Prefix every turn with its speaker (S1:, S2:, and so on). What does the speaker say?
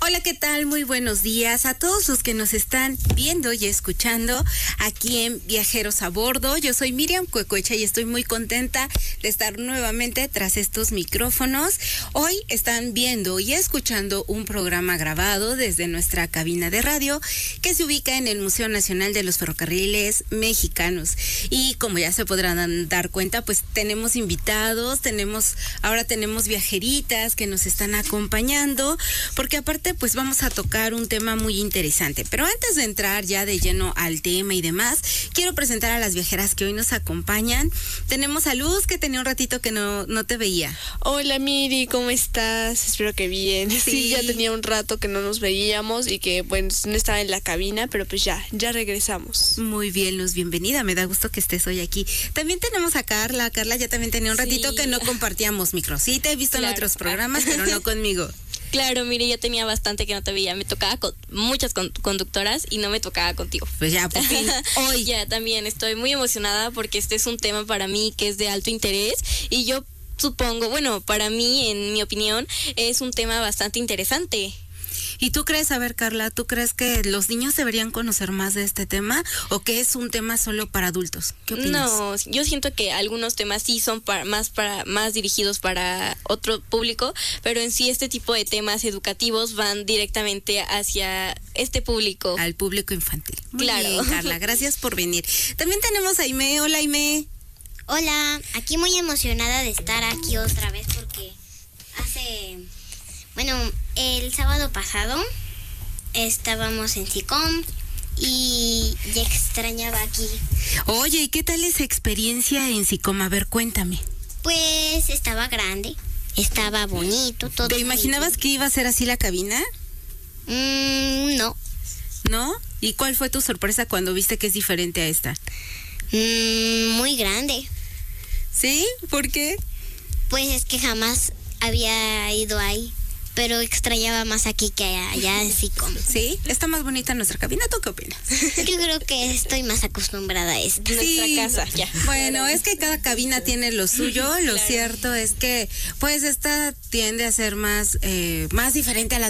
S1: Hola, ¿qué tal? Muy buenos días a todos los que nos están viendo y escuchando aquí en Viajeros a Bordo. Yo soy Miriam Cuecoecha y estoy muy contenta de estar nuevamente tras estos micrófonos. Hoy están viendo y escuchando un programa grabado desde nuestra cabina de radio que se ubica en el Museo Nacional de los Ferrocarriles Mexicanos. Y como ya se podrán dar cuenta, pues tenemos invitados, ahora tenemos viajeritas que nos están acompañando, porque aparte pues vamos a tocar un tema muy interesante. Pero antes de entrar ya de lleno al tema y demás, quiero presentar a las viajeras que hoy nos acompañan. Tenemos a Luz, que tenía un ratito que no te veía.
S2: Hola Miri, ¿cómo estás? Espero que bien. Sí, ya tenía un rato que no nos veíamos y que bueno, no estaba en la cabina, pero pues ya regresamos.
S1: Muy bien, Luz, bienvenida, me da gusto que estés hoy aquí. También tenemos a Carla. Carla ya también tenía un ratito que no compartíamos micro. Sí, te he visto en otros programas, pero no conmigo.
S3: Claro, mire, yo tenía bastante que no te veía. Me tocaba con muchas conductoras y no me tocaba contigo.
S1: Pues ya, por fin, hoy.
S3: Ya, también estoy muy emocionada porque este es un tema para mí que es de alto interés y yo supongo, bueno, para mí, en mi opinión, es un tema bastante interesante.
S1: ¿Y tú crees, a ver, Carla, tú crees que los niños deberían conocer más de este tema o que es un tema solo para adultos? ¿Qué opinas?
S3: No, yo siento que algunos temas sí son más dirigidos para otro público, pero en sí este tipo de temas educativos van directamente hacia este público.
S1: Al público infantil. Muy
S3: claro.
S1: bien, Carla, gracias por venir. También tenemos a Aimee. Hola, Aimee.
S4: Hola, aquí muy emocionada de estar aquí otra vez porque el sábado pasado estábamos en SICOM y ya extrañaba aquí.
S1: Oye, ¿y qué tal esa experiencia en SICOM? A ver, cuéntame.
S4: Pues estaba grande, estaba bonito, todo.
S1: ¿Te imaginabas que iba a ser así la cabina?
S4: No.
S1: ¿No? ¿Y cuál fue tu sorpresa cuando viste que es diferente a esta?
S4: Muy grande.
S1: ¿Sí? ¿Por qué?
S4: Pues es que jamás había ido ahí, pero extrañaba más aquí que allá en SICOM.
S1: ¿Sí? Está más bonita nuestra cabina. ¿Tú qué opinas?
S4: Yo creo que estoy más acostumbrada a esto.
S3: Nuestra casa, ya.
S1: Bueno, es que cada cabina tiene lo suyo. Lo cierto es que, pues, esta tiende a ser más diferente a las